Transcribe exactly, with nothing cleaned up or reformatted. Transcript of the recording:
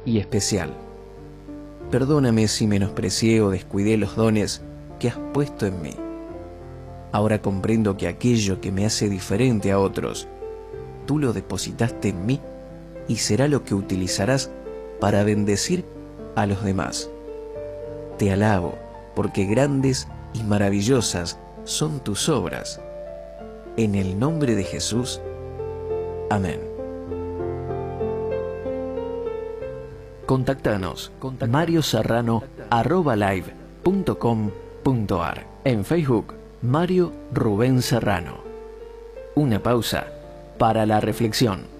y especial. Perdóname si menosprecié o descuidé los dones que has puesto en mí. Ahora comprendo que aquello que me hace diferente a otros, tú lo depositaste en mí y será lo que utilizarás para bendecir a los demás. Te alabo, porque grandes y maravillosas son tus obras. En el nombre de Jesús. Amén. Contactanos, mario serrano arroba live punto com punto ar. En Facebook, Mario Rubén Serrano. Una pausa para la reflexión.